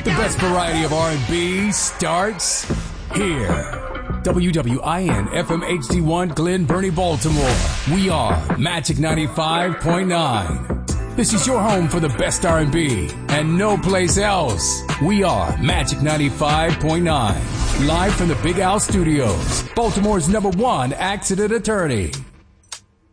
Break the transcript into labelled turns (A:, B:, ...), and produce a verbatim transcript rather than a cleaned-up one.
A: The best variety of R and B starts here. W W I N F M H D one Glen Burnie, Baltimore. We are Magic ninety-five point nine. This is your home for the best R and B and no place else. We are Magic ninety-five point nine. Live from the Big Al Studios, Baltimore's number one accident attorney.